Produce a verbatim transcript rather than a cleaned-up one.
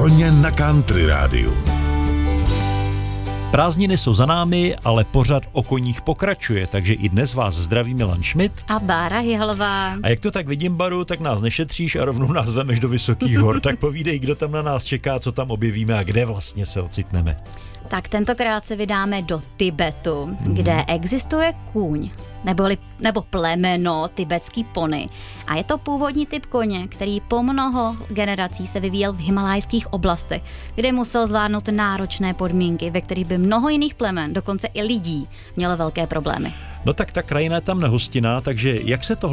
Koně na Country rádiu. Prázdniny jsou za námi, ale pořad o koních pokračuje, takže i dnes vás zdraví Milan Schmidt a Bára Hihlová. A jak to tak vidím, Baru, tak nás nešetříš a rovnou nás vemeš do vysokých hor. Tak povídej, kdo tam na nás čeká, co tam objevíme a kde vlastně se ocitneme. Tak tentokrát se vydáme do Tibetu, hmm. kde existuje kůň, neboli, nebo plemeno tibetský pony. A je to původní typ koně, který po mnoho generací se vyvíjel v himalajských oblastech, kde musel zvládnout náročné podmínky, ve kterých by mnoho jiných plemen, dokonce i lidí, mělo velké problémy. No tak ta krajina je tam nehostinná, takže jak se to